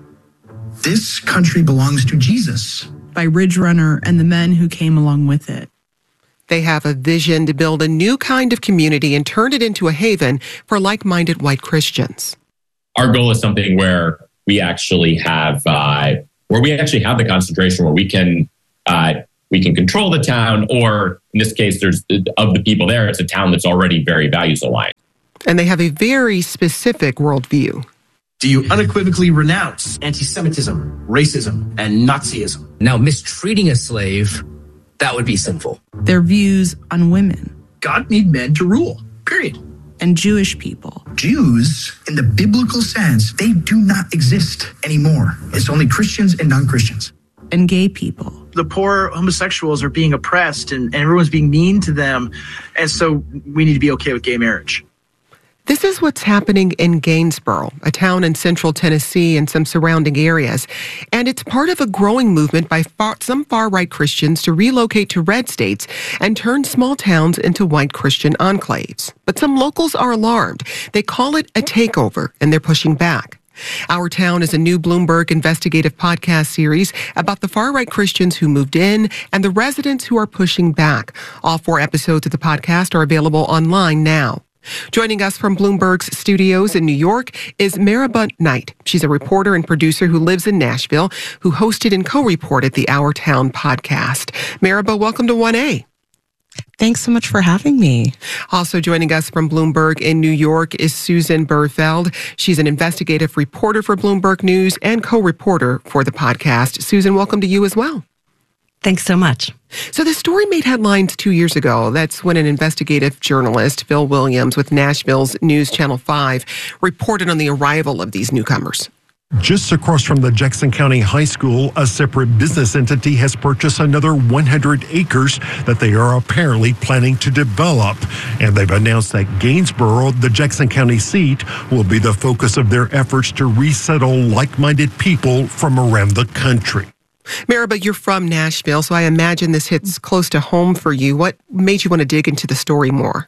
This country belongs to Jesus. By Ridge Runner and the men who came along with it. They have a vision to build a new kind of community and turn it into a haven for like-minded white Christians. Our goal is something where we actually have, uh, where we actually have the concentration where we can, uh, we can control the town, or in this case, there's of the people there, it's a town that's already very values aligned. And they have a very specific worldview. Do you unequivocally renounce anti-Semitism, racism, and Nazism? Now, mistreating a slave, that would be sinful. Their views on women. God need men to rule, period. And Jewish people. Jews, in the biblical sense, they do not exist anymore. It's only Christians and non-Christians. And gay people. The poor homosexuals are being oppressed and, and everyone's being mean to them. And so we need to be okay with gay marriage. This is what's happening in Gainesboro, a town in central Tennessee and some surrounding areas. And it's part of a growing movement by far, some far-right Christians to relocate to red states and turn small towns into white Christian enclaves. But some locals are alarmed. They call it a takeover, and they're pushing back. Our Town is a new Bloomberg investigative podcast series about the far-right Christians who moved in and the residents who are pushing back. All four episodes of the podcast are available online now. Joining us from Bloomberg's studios in New York is Maribel Knight. She's a reporter and producer who lives in Nashville, who hosted and co-reported the Our Town podcast. Maribel, welcome to one A. Thanks so much for having me. Also joining us from Bloomberg in New York is Susan Berfeld. She's an investigative reporter for Bloomberg News and co-reporter for the podcast. Susan, welcome to you as well. Thanks so much. So the story made headlines two years ago. That's when an investigative journalist, Phil Williams, with Nashville's News Channel five, reported on the arrival of these newcomers. Just across from the Jackson County High School, a separate business entity has purchased another one hundred acres that they are apparently planning to develop. And they've announced that Gainesboro, the Jackson County seat, will be the focus of their efforts to resettle like-minded people from around the country. Maribel, you're from Nashville, so I imagine this hits close to home for you. What made you want to dig into the story more?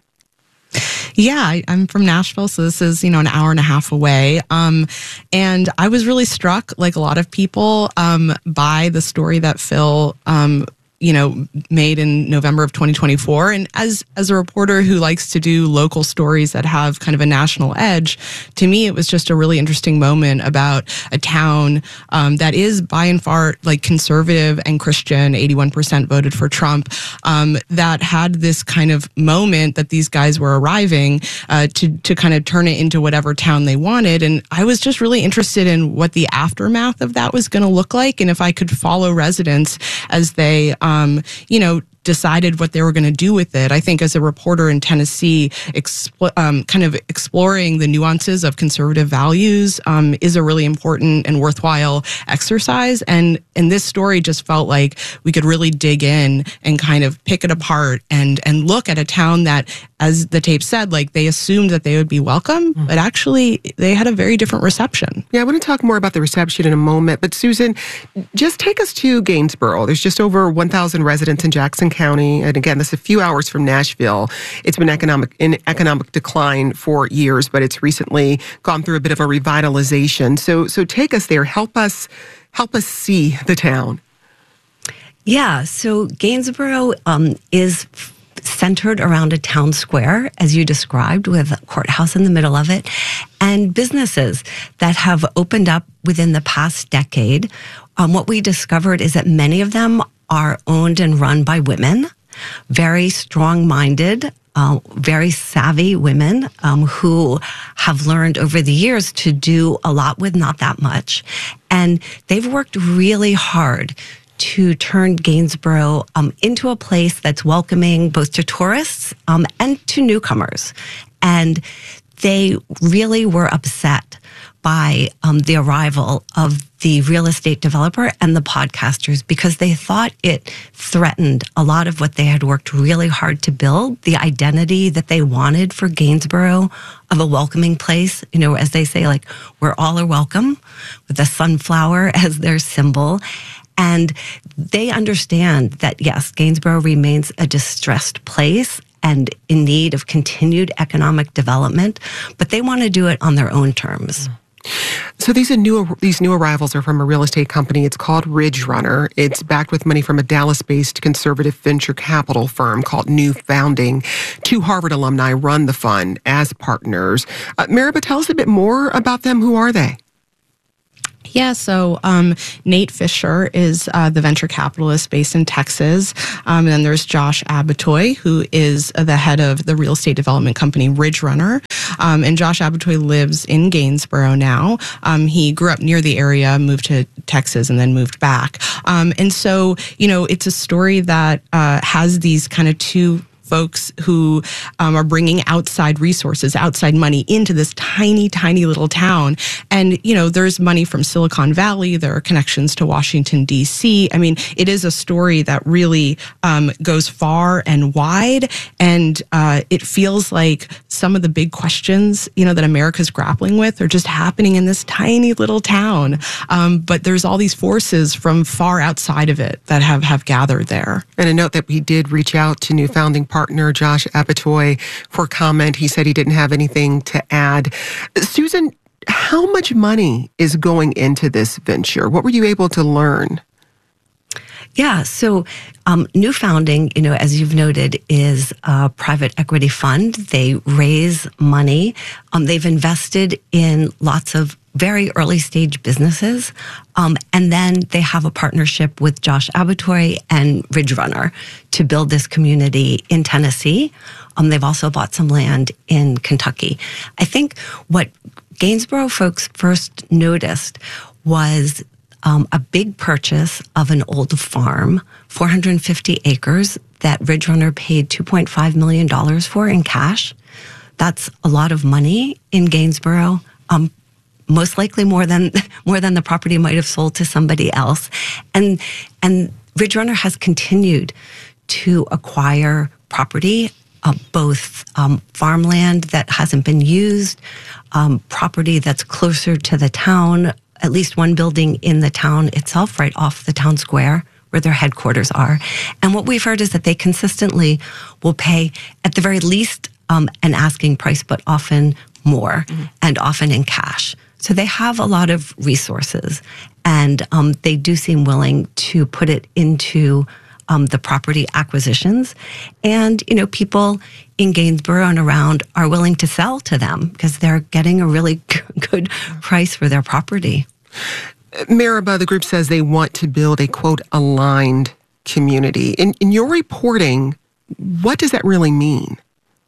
Yeah, I, I'm from Nashville, so this is, you know, an hour and a half away. Um, and I was really struck, like a lot of people, um, by the story that Phil, um, you know, made in November of twenty twenty-four. And as as a reporter who likes to do local stories that have kind of a national edge, to me, it was just a really interesting moment about a town um, that is by and far like conservative and Christian. eighty-one percent voted for Trump, um, that had this kind of moment that these guys were arriving uh, to, to kind of turn it into whatever town they wanted. And I was just really interested in what the aftermath of that was going to look like, and if I could follow residents as they Um, you know, decided what they were going to do with it. I think as a reporter in Tennessee, expl- um, kind of exploring the nuances of conservative values um, is a really important and worthwhile exercise. And, and this story just felt like we could really dig in and kind of pick it apart and, and look at a town that, as the tape said, like they assumed that they would be welcome, mm-hmm. but actually they had a very different reception. Yeah, I want to talk more about the reception in a moment. But Susan, just take us to Gainesboro. There's just over one thousand residents in Jackson County. And again, this is a few hours from Nashville. It's been economic in economic decline for years, but it's recently gone through a bit of a revitalization. So so take us there. Help us help us see the town. Yeah, so Gainesboro um, is centered around a town square, as you described, with a courthouse in the middle of it, and businesses that have opened up within the past decade. Um, what we discovered is that many of them are owned and run by women, very strong-minded, Uh, very savvy women um, who have learned over the years to do a lot with not that much. And they've worked really hard to turn Gainsborough um, into a place that's welcoming both to tourists um, and to newcomers. And they really were upset by um, the arrival of the real estate developer and the podcasters because they thought it threatened a lot of what they had worked really hard to build, the identity that they wanted for Gainsborough of a welcoming place. You know, as they say, like, where all are welcome, with the sunflower as their symbol. And they understand that, yes, Gainsborough remains a distressed place and in need of continued economic development, but they want to do it on their own terms. So these are new. These new arrivals are from a real estate company. It's called Ridge Runner. It's backed with money from a Dallas-based conservative venture capital firm called New Founding. Two Harvard alumni run the fund as partners. Uh, Maribel, tell us a bit more about them. Who are they? Yeah, so um, Nate Fisher is uh, the venture capitalist based in Texas. Um, and then there's Josh Abatoy, who is the head of the real estate development company Ridge Runner. Um, and Josh Abatoy lives in Gainsborough now. Um, he grew up near the area, moved to Texas, and then moved back. Um, and so, you know, it's a story that uh, has these kind of two folks who um, are bringing outside resources, outside money into this tiny, tiny little town. And, you know, there's money from Silicon Valley. There are connections to Washington, D C. I mean, it is a story that really um, goes far and wide. And uh, it feels like some of the big questions, you know, that America's grappling with are just happening in this tiny little town. Um, but there's all these forces from far outside of it that have, have gathered there. And a note that we did reach out to New Founding partner Josh Abatoy for comment. He said he didn't have anything to add. Susan, how much money is going into this venture? What were you able to learn? Yeah, so um, New Founding, you know, as you've noted, is a private equity fund. They raise money. Um, they've invested in lots of very early stage businesses. Um, and then they have a partnership with Josh Abatoy and Ridge Runner to build this community in Tennessee. Um, they've also bought some land in Kentucky. I think what Gainsborough folks first noticed was um, a big purchase of an old farm, four hundred fifty acres, that Ridge Runner paid two point five million dollars for in cash. That's a lot of money in Gainsborough. Um, most likely more than more than the property might have sold to somebody else. And and Ridge Runner has continued to acquire property, uh, both um, farmland that hasn't been used, um, property that's closer to the town, at least one building in the town itself, right off the town square where their headquarters are. And what we've heard is that they consistently will pay at the very least um, an asking price, but often more, mm-hmm. and often in cash. So they have a lot of resources, and um, they do seem willing to put it into um, the property acquisitions. And, you know, people in Gainsborough and around are willing to sell to them because they're getting a really good price for their property. Maribel, the group says they want to build a, quote, aligned community. In, in your reporting, what does that really mean?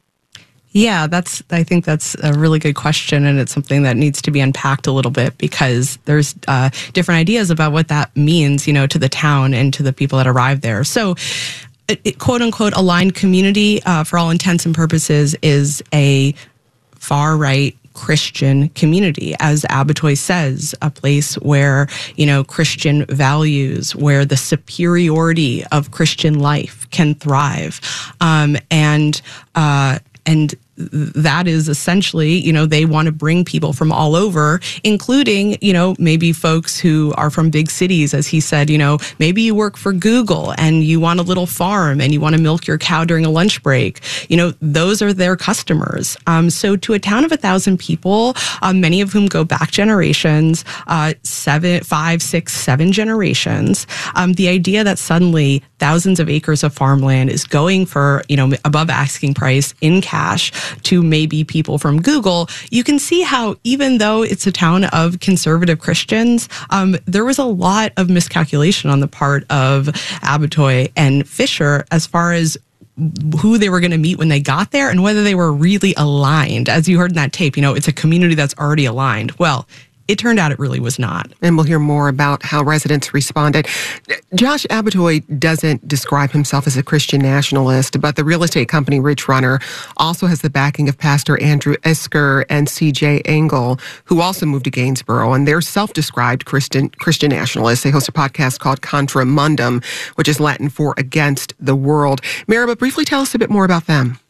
Yeah, that's. I think that's a really good question, and it's something that needs to be unpacked a little bit because there's uh, different ideas about what that means, you know, to the town and to the people that arrive there. So, it, it, quote unquote, aligned community, uh, for all intents and purposes, is a far right Christian community, as Abatoy says, a place where, you know, Christian values, where the superiority of Christian life can thrive, um, and uh, and that is essentially, you know, they want to bring people from all over, including, you know, maybe folks who are from big cities. As he said, you know, maybe you work for Google and you want a little farm and you want to milk your cow during a lunch break. You know, those are their customers. Um, so to a town of a thousand people, um, many of whom go back generations, uh, seven, five, six, seven generations, um, the idea that suddenly thousands of acres of farmland is going for, you know, above asking price in cash to maybe people from Google, you can see how even though it's a town of conservative Christians, um, there was a lot of miscalculation on the part of Abbatoy and Fisher as far as who they were going to meet when they got there and whether they were really aligned. As you heard in that tape, you know, it's a community that's already aligned. Well, it turned out it really was not. And we'll hear more about how residents responded. Josh Abbatoy doesn't describe himself as a Christian nationalist, but the real estate company Rich Runner also has the backing of Pastor Andrew Isker and C J Engel, who also moved to Gainsborough, and they're self-described Christian Christian nationalists. They host a podcast called Contra Mundum, which is Latin for against the world. Maribel, briefly tell us a bit more about them.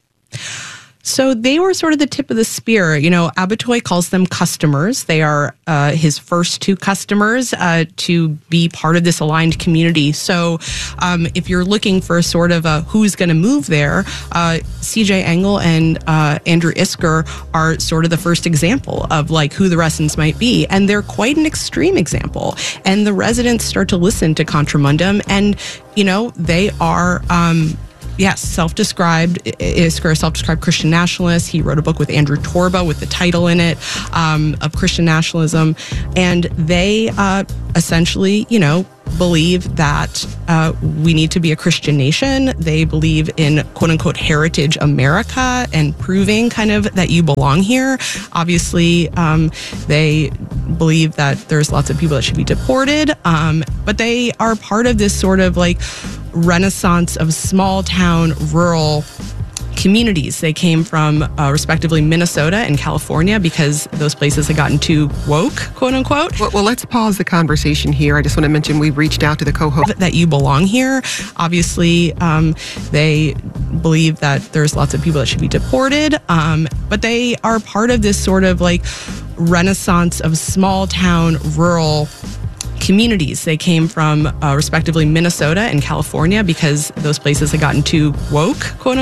So they were sort of the tip of the spear. You know, Abbatoy calls them customers. They are uh, his first two customers uh, to be part of this aligned community. So um, if you're looking for sort of a who's going to move there, uh, C J Engel and uh, Andrew Isker are sort of the first example of like who the residents might be. And they're quite an extreme example. And the residents start to listen to Contra Mundum, and, you know, they are... Um, Yes, self-described, Isker, a self-described Christian nationalist. He wrote a book with Andrew Torba with the title in it um, of Christian nationalism. And they uh, essentially, you know, believe that uh, we need to be a Christian nation. They believe in quote-unquote heritage America and proving kind of that you belong here. Obviously, um, they believe that there's lots of people that should be deported, um, but they are part of this sort of like renaissance of small town rural communities. They came from uh, respectively Minnesota and California because those places had gotten too woke, quote unquote. Well, well, let's pause the conversation here. I just want to mention we reached out to the co-host. That you belong here. Obviously, um, they believe that there's lots of people that should be deported, um, but they are part of this sort of like renaissance of small town rural communities. They came from uh, respectively Minnesota and California because those places had gotten too woke, quote unquote.